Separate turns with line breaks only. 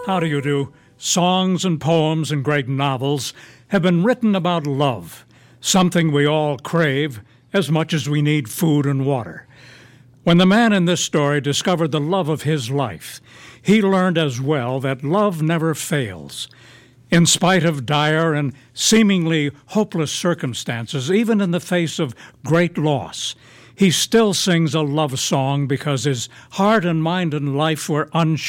How do you do? Songs and poems and great novels have been written about love, something we all crave as much as we need food and water. When the man in this story discovered the love of his life, he learned as well that love never fails. In spite of dire and seemingly hopeless circumstances, even in the face of great loss, he still sings a love song because his heart and mind and life were unshaken.